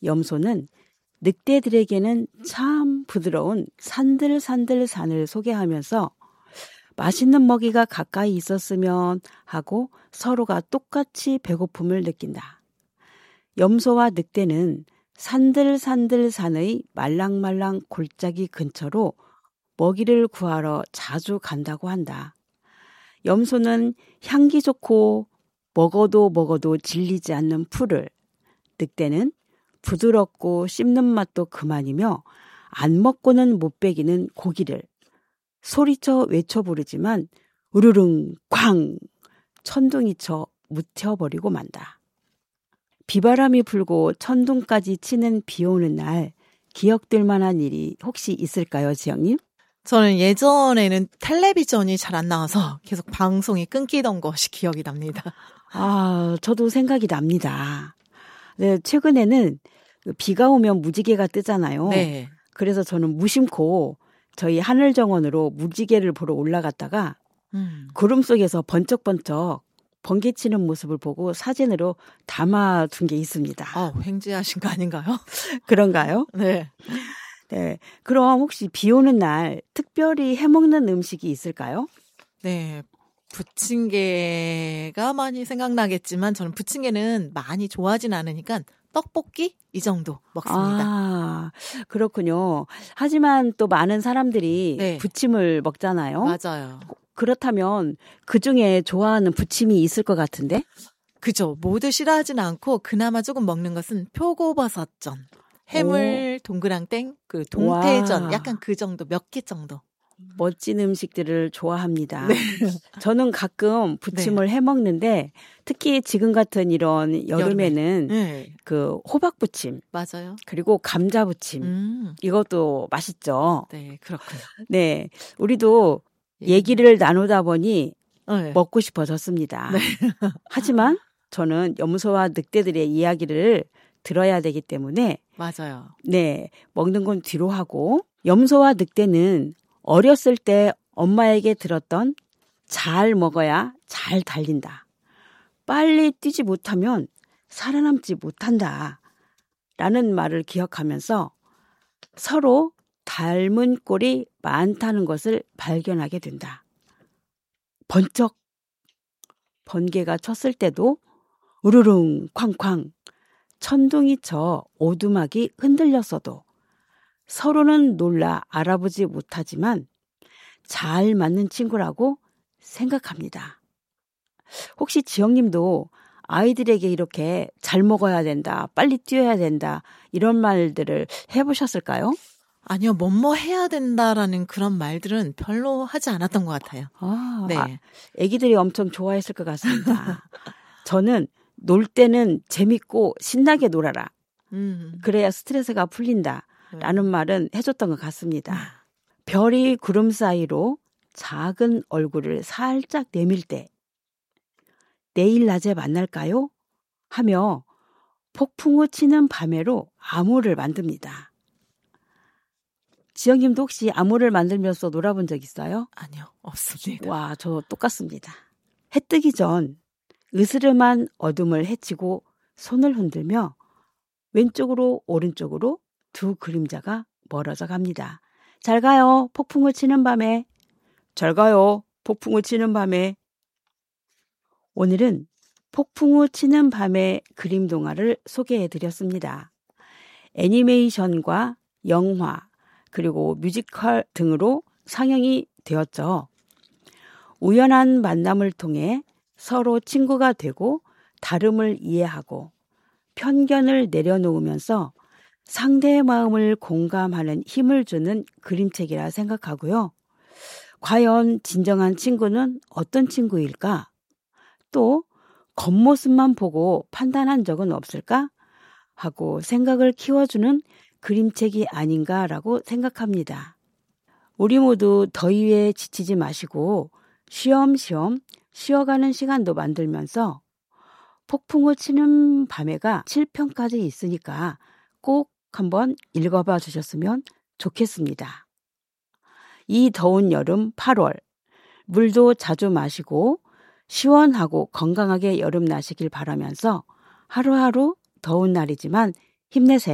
염소는 늑대들에게는 참 부드러운 산들산들 산을 소개하면서 맛있는 먹이가 가까이 있었으면 하고 서로가 똑같이 배고픔을 느낀다. 염소와 늑대는 산들산들 산의 말랑말랑 골짜기 근처로 먹이를 구하러 자주 간다고 한다. 염소는 향기 좋고 먹어도 질리지 않는 풀을, 늑대는 부드럽고 씹는 맛도 그만이며 안 먹고는 못 배기는 고기를 소리쳐 외쳐 부르지만 우르릉 쾅 천둥이쳐 묻혀버리고 만다. 비바람이 불고 천둥까지 치는 비 오는 날 기억될 만한 일이 혹시 있을까요, 지영님? 저는 예전에는 텔레비전이 잘 안 나와서 계속 방송이 끊기던 것이 기억이 납니다. 저도 생각이 납니다. 네, 최근에는 비가 오면 무지개가 뜨잖아요. 네. 그래서 저는 무심코 저희 하늘정원으로 무지개를 보러 올라갔다가 구름 속에서 번쩍번쩍 번개치는 모습을 보고 사진으로 담아둔 게 있습니다. 횡재하신 거 아닌가요? 그런가요? 네. 네. 그럼 혹시 비 오는 날 특별히 해먹는 음식이 있을까요? 네. 부침개가 많이 생각나겠지만 저는 부침개는 많이 좋아하진 않으니까 떡볶이 이 정도 먹습니다. 그렇군요. 하지만 또 많은 사람들이 네. 부침을 먹잖아요. 맞아요. 그렇다면 그중에 좋아하는 부침이 있을 것 같은데? 그죠. 모두 싫어하진 않고 그나마 조금 먹는 것은 표고버섯전, 해물 동그랑땡, 그 동태전, 약간 그 정도, 몇 개 정도. 멋진 음식들을 좋아합니다. 네. 저는 가끔 부침을 해먹는데 특히 지금 같은 이런 여름에는 네. 그 호박부침, 맞아요. 그리고 감자부침 이것도 맛있죠. 네, 그렇군요. 네, 우리도 얘기를 나누다 보니 네. 먹고 싶어졌습니다. 네. 하지만 저는 염소와 늑대들의 이야기를 들어야 되기 때문에 맞아요. 네, 먹는 건 뒤로 하고 염소와 늑대는 어렸을 때 엄마에게 들었던 잘 먹어야 잘 달린다. 빨리 뛰지 못하면 살아남지 못한다. 라는 말을 기억하면서 서로 닮은 꼴이 많다는 것을 발견하게 된다. 번쩍 번개가 쳤을 때도 우르릉 쾅쾅 천둥이 쳐 오두막이 흔들렸어도 서로는 놀라 알아보지 못하지만 잘 맞는 친구라고 생각합니다. 혹시 지영님도 아이들에게 이렇게 잘 먹어야 된다, 빨리 뛰어야 된다 이런 말들을 해보셨을까요? 아니요. 뭐뭐 해야 된다라는 그런 말들은 별로 하지 않았던 것 같아요. 네. 애기들이 엄청 좋아했을 것 같습니다. 저는 놀 때는 재밌고 신나게 놀아라. 그래야 스트레스가 풀린다. 라는 말은 해줬던 것 같습니다. 별이 구름 사이로 작은 얼굴을 살짝 내밀 때 내일 낮에 만날까요? 하며 폭풍우 치는 밤에로 암호를 만듭니다. 지영님도 혹시 암호를 만들면서 놀아본 적 있어요? 아니요, 없습니다. 와, 저 똑같습니다. 해 뜨기 전 으스름한 어둠을 헤치고 손을 흔들며 왼쪽으로 오른쪽으로 두 그림자가 멀어져 갑니다. 잘 가요, 폭풍우 치는 밤에. 잘 가요, 폭풍우 치는 밤에. 오늘은 폭풍우 치는 밤의 그림 동화를 소개해드렸습니다. 애니메이션과 영화, 그리고 뮤지컬 등으로 상영이 되었죠. 우연한 만남을 통해 서로 친구가 되고 다름을 이해하고 편견을 내려놓으면서 상대의 마음을 공감하는 힘을 주는 그림책이라 생각하고요. 과연 진정한 친구는 어떤 친구일까? 또 겉모습만 보고 판단한 적은 없을까? 하고 생각을 키워주는 그림책이 아닌가라고 생각합니다. 우리 모두 더위에 지치지 마시고 쉬엄쉬엄 쉬어가는 시간도 만들면서 폭풍우 치는 밤에가 7편까지 있으니까 꼭 한번 읽어봐 주셨으면 좋겠습니다. 이 더운 여름 8월, 물도 자주 마시고 시원하고 건강하게 여름 나시길 바라면서 하루하루 더운 날이지만 힘내세요.